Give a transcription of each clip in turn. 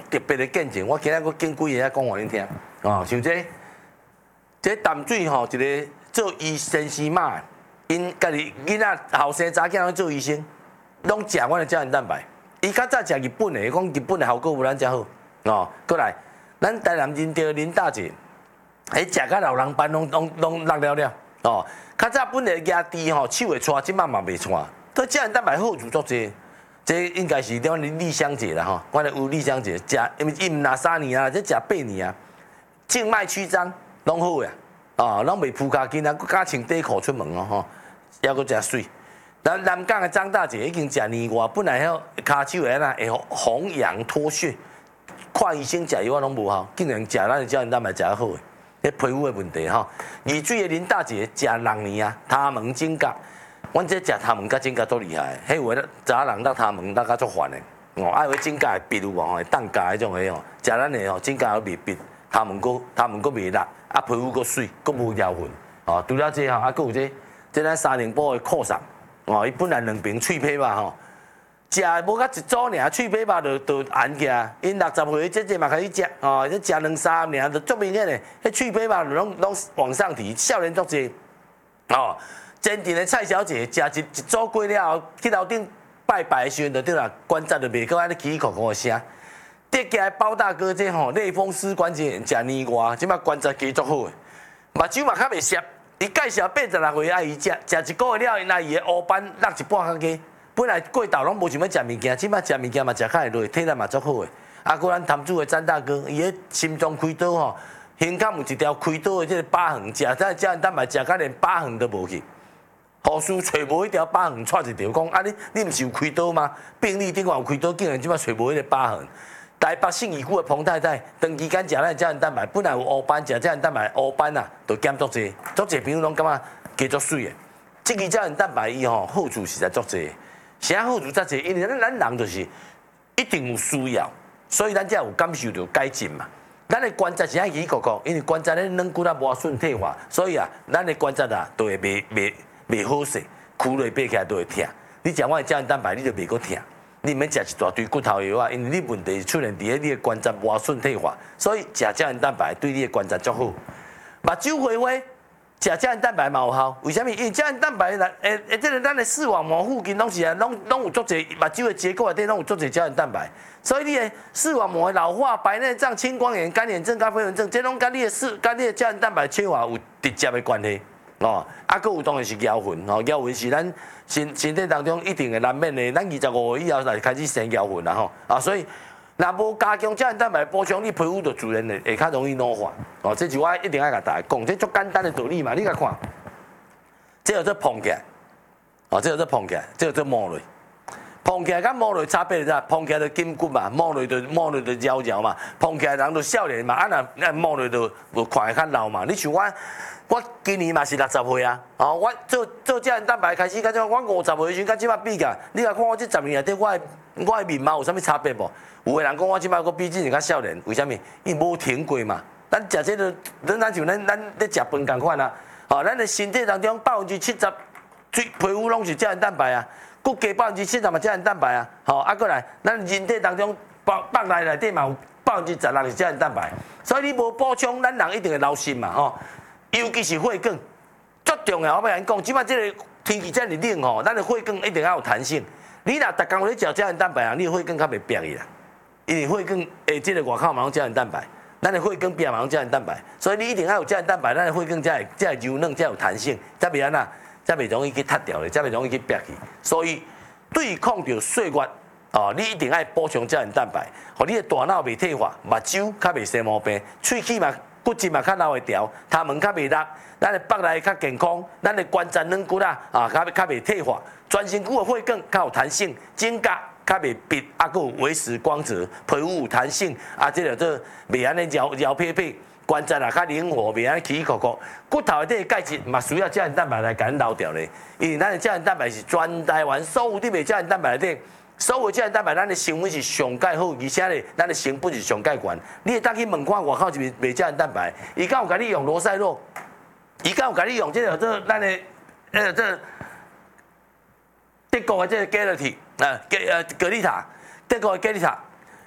特别的见证，我今仔我讲几个仔讲互恁听。哦，像这淡水吼，一个做医生师妈，因家己囡仔后生查囝拢做医生，拢食阮的胶原蛋白。伊较早食日本的，讲日本的效果无咱遮好。哦，过来，咱台南认着林大姐，迄食甲老人斑拢落了了。哦，较早本来牙猪吼手会搓，即摆嘛袂搓。对胶原蛋白好处足济。这应该是阮的丽香姐啦吼，阮的有丽香姐食，因为伊毋拿3年啊，这食8年啊，静脉曲张拢好呀，哦，拢袂扑骹筋啊，佮加穿底裤出门哦吼，还佫食水。咱南港的张大姐已经食年外，本来遐骹手会安那会红痒脱屑，看医生食药啊拢无效，竟然食咱的胶原蛋白食好诶，迄皮肤的问题吼。二水的林大姐食6年啊，他门指甲。阮这食头毛甲指甲足厉害，迄有诶查人落头毛落甲足烦诶，哦，啊有诶指甲会闭有无吼，会冻甲迄种诶吼，食咱诶吼指甲还袂闭，头毛佫袂落，啊皮肤佫水，佫无妖痕，哦，除了这吼，啊佫有这咱三零波诶扩散，哦，伊本来2瓶脆皮肉吼，食无甲一组尔，脆皮肉就红起来，因60岁这嘛开始食，哦，这食2、3年就足明显诶，迄脆皮肉拢往上提，少年足济，哦。坚定的蔡小姐食一组过了后，去楼顶拜拜的时阵就对啦，关节就袂搁安尼起起哭哭的声。跌起来包大哥这吼类风湿关节炎食年外，即摆关节加足好诶，目睭嘛较袂涩。伊介绍86岁爱伊食1个月了，因阿姨的黑斑落一半较加。本来过昼拢无想要食物件，即摆食物件嘛食较会落，体力嘛足好诶。啊，搁咱潭子的詹大哥，伊个心脏开刀吼，胸口有一条开刀的这个疤痕，食这胶原蛋白食甲连疤痕都无去。护士找无迄条疤痕，带一条讲啊你毋是有开刀吗？病历顶外有开刀，竟然即摆找无迄个疤痕。台北信义区的彭太太，长期间食咱胶原蛋白，本来有黑斑，食胶原蛋白黑斑啊，就减足济，足济朋友拢感觉加足水的。这个胶原蛋白伊吼好处实在足济，啥好处遮济？因为咱人就是一定有需要，所以咱才有感受到改进嘛。咱的关节是爱起起哭，因为关节咧软骨啊无顺退化，所以啊，咱的关节啊都会袂好势，跍落爬起来都会疼。你食我的胶原蛋白，你就袂搁疼。你免食一大堆骨头药啊，因为你问题出现伫你的关节无顺退化，所以食胶原蛋白对你的关节足好。目睭花花，食胶原蛋白嘛有效。为什么？因为胶原蛋白这个咱的视网膜附近拢是啊，拢有足侪目睭的结构内底拢有足侪胶原蛋白，所以你的视网膜的老化、白内障、青光眼、干眼症、甲飞蚊症，这拢甲你的胶原蛋白缺乏有直接的关系。哦，啊，佫有当然是腰魂，哦，腰魂是咱身体当中一定会难免的，咱25岁以后才开始生腰魂啦吼，啊，所以若无加强胶原蛋白补充，你皮肤就自然会较容易老化，哦，这是我一定要甲大家讲，这足简单的道理嘛，你甲看，这叫做膨起来，哦，这叫做膨起来，这叫做摸落，膨起来甲摸落差别是啥？膨起来就筋骨嘛，摸落就摇摇嘛，膨起来人就少年嘛，啊若摸落就看会较老嘛，你像我今年嘛是60岁啊，哦，我做胶原蛋白开始，甲即我50岁时阵，甲即摆比较，你来看我这10年内底，我的面貌有啥物差别无？有个人讲我即摆佫比之前较少年，为虾米？伊无停过嘛。咱食这个，咱像咱咧食饭共款啊，哦，咱的身体当中70%皮肤拢是胶原蛋白啊，佫加70%嘛胶原蛋白啊，吼，啊过来，咱人体当中腹内底嘛有16%是胶原蛋白，所以你无补充，咱人一定会老心嘛，吼。尤其是血管，最重要。我要甲你讲，即摆这个天气这么冷吼，咱的血管一定要有弹性。你若逐工咧食胶原蛋白啊，你的血管较袂瘪去啦。因为血管这个外口嘛拢胶原蛋白，咱的血管壁嘛拢胶原蛋白，所以你一定要有胶原蛋白，咱的血管才会柔软，才有弹性，才袂安那，才袂容易去塌掉咧，才袂容易去瘪去。所以对抗着岁月哦，你一定要补充胶原蛋白，互你的大脑袂退化，目睭较袂生毛病，喙齿嘛。骨质嘛较留会调，头毛较袂落，咱的腹内较健康，咱的关节软骨啊较袂退化，全身躯的血管较有弹性，指甲较袂闭，啊，佫有维持光泽，皮肤有弹性，啊，这个做袂安尼摇撇撇，关节也较灵活，袂安尼起起伏伏，骨头内底的钙质嘛需要胶原蛋白来甲咱留掉咧，因为咱的胶原蛋白是全台湾所有伫卖胶原蛋白内底。所有胶原蛋白，咱的成分是上介好，而且咧，咱的成本是上介悬。你会当去问看外口是卖胶原蛋白，伊敢有甲你用罗塞洛，伊敢有甲你用这个咱的这德国的这个 Galati 格丽塔，德国的格丽塔，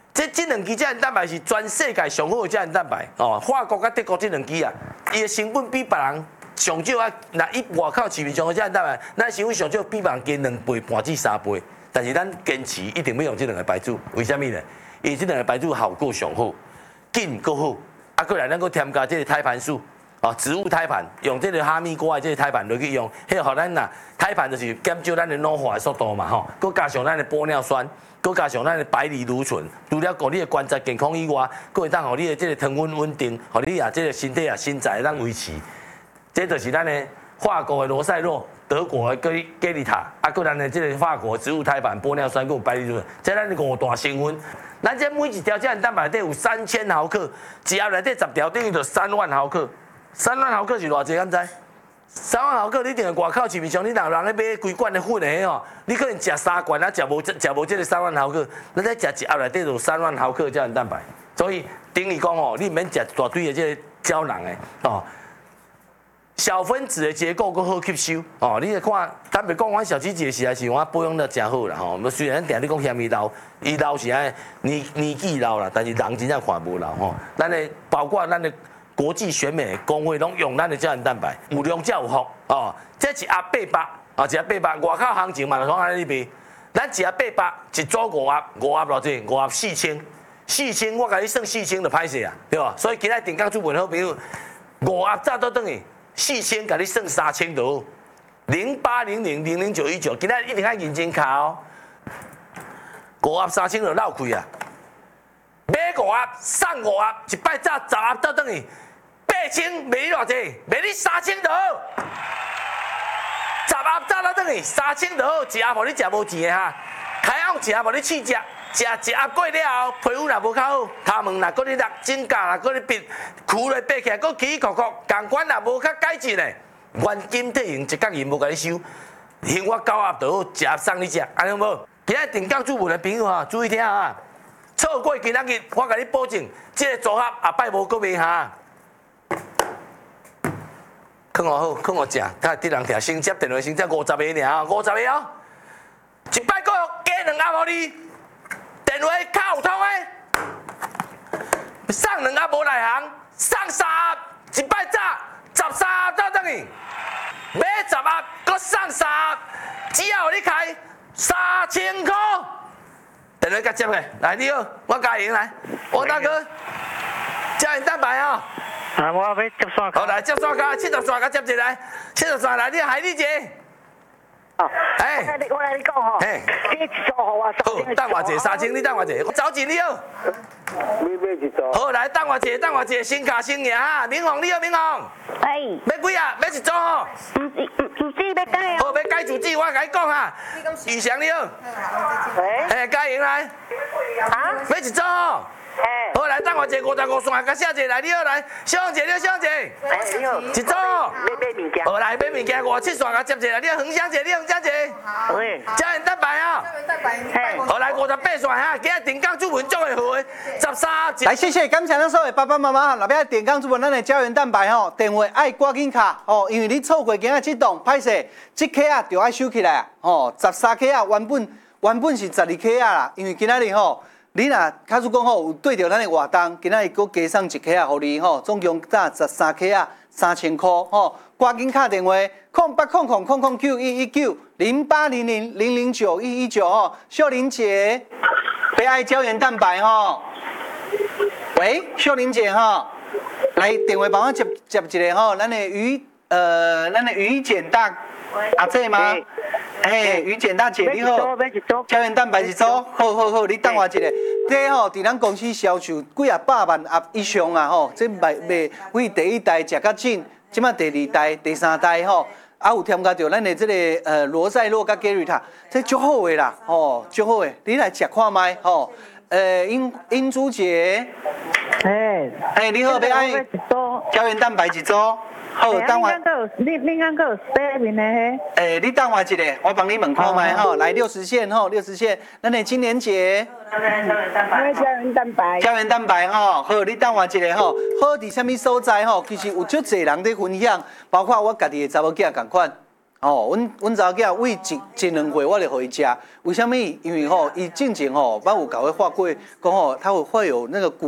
这两支胶原蛋白是全世界上好的胶原蛋白哦。法国甲德国这两支啊，伊的成本比别人上少啊，那伊外口市面上的胶原蛋白，咱成本上少比别人加2倍半至3倍。但是咱坚持一定要用这两个牌子，为什么呢？因为这两个牌子效果上好，紧够好，啊，过来咱搁添加这个胎盘素。哦，植物胎盘用这个哈密瓜的这个胎盘落去用，迄个互咱呐胎盘就是减少咱的老化的速度嘛吼，佮加上咱的玻尿酸，佮加上咱的白藜芦醇，除了顾你的关节健康以外，佮会当互你的这个糖分稳定，互你啊这个身体啊身材当维持。这就是咱的法国的罗塞洛，德国的格丽塔，啊，佮咱的这个法国植物胎盘、玻尿酸佮白藜芦醇，这咱5大成分。咱这每一条胶原蛋白内底有3000毫克，一盒内底10条等于就3万毫克。3万毫克是偌济？敢知？3万毫克，你定个外口市面上，你人咧买规罐的粉的吼，你可能食3罐啊，食无这个3万毫克，咱在食一盒内底就3万毫克胶原蛋白。所以等于讲哦，你唔免食一大堆的这个胶囊的哦，小分子的结构更好吸收哦。你来看，坦白讲，我小七姐时还是我保养得真好啦吼。虽然定你讲嫌伊老，伊老是安年纪老啦，但是人真正看无老吼。咱的包括咱的。国际选美工会拢用咱的胶原蛋白，有量才有福哦。这一盒800啊，一盒800，外口行情嘛就讲安尼卖。咱一盒800，一组5盒偌济？5盒4000，4000我甲你算4000就歹势啊，对吧？所以今仔电工主文好朋友，5盒早倒等于4000，甲你算3000就好。0800000919，今仔一定要认真卡哦。5盒3000就绕开啊！买5盒送5盒，一摆早10盒倒等于。8000卖你偌济？卖你3000就好。10盒早到等于3000就好，一盒互你食无钱的哈。开后一盒互你试食，食一盒过了后，皮肤若无较好，头毛若搁你落，指甲若搁你闭，跍咧闭起来，搁起起壳壳，共款若无较改进嘞。原金体型一角银无甲你收，幸我9盒就好，一盒送你食，安尼有无？今仔电工主文的朋友哈，注意听啊！错过今仔日，我甲你保证，这个组合下摆无搁卖哈。看我好，看我正，睇啲人听先接电话先接50个尔，50个哦，一摆个加2盒互你，电话卡有通诶，送2盒无内行，送3盒，一摆早13盒到等于，买10盒，搁送3盒，只要互你开3000块，电话甲接下，来你好，我嘉莹来，王大哥，胶原蛋白啊。 啊，我要接线卡。 好来接线卡，70线卡接一来，70线来，你海丽姐。 哦。哎。我来你讲吼。哎。你一组互我。 好，等我一下3000，你等我一下，我找钱你好。 买一组。 好，来等我一下，新卡新赢哈，明宏你好，明宏。 哎。 要几啊？要一组吼。 主机要改好，要改主机，我甲你讲哈。宇翔你好。哎，嘉莹来。 啊？ 要一组吼。好，来等我一下，55线甲写一来，你好来，小红姐，你好，小红姐。 哎，你好。 一组。 买物件。 好，来买物件，57线甲接一来，你好，恒香姐，你好，恒香姐。 喂。 胶原蛋白啊。胶原蛋白。好，来58线哈，今日电工主文祝的好的13。 来，谢谢，感谢咱所有爸爸妈妈，后壁电工主文咱的胶原蛋白吼，电话爱赶紧卡哦，因为你错过今仔这档，歹势，这克啊就爱收起来哦，13克啊，原本是12克啊啦，因为今仔日吼。你若假如讲吼有对着咱的活动，今仔日搁加送1克啊，互你吼，总共打13克啊，3000块吼，赶紧打电话080000091190 080000091119吼，秀玲姐，别爱胶原蛋白吼，喂，秀玲姐吼，来电话帮我接一个吼，咱的鱼简大阿姐吗？哎，于简大姐你好，胶原蛋白一组，好，你等我一下。这吼，伫咱公司销售几啊100万以上啊吼，这卖为第1代食较紧，即马第2代、第3代吼，啊有添加着咱的这个罗塞洛甲 Gerita， 这足好的啦，吼，足好的，你来食看卖吼。英珠姐，你好，要爱胶原蛋白一组。好，等我。 你刚个有洗面的迄？ 你等我一下，我帮你问看卖吼。来60线吼，60线，咱的青年节。 胶原蛋白。 胶原蛋白吼，好，你等我一下吼。好伫什么所在吼？其实有足侪人在分享，包括我家己的查某囝共款。 哦，阮查囝喂一两岁我就互伊食，为什么？因为吼，伊进前吼，捌有甲我画过，讲吼，它会有那个骨